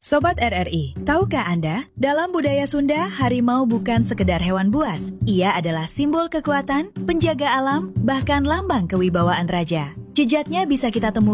Sobat RRI, tahukah Anda, dalam budaya Sunda, harimau bukan sekedar hewan buas. Ia adalah simbol kekuatan, penjaga alam, bahkan lambang kewibawaan raja. Jejaknya bisa kita temukan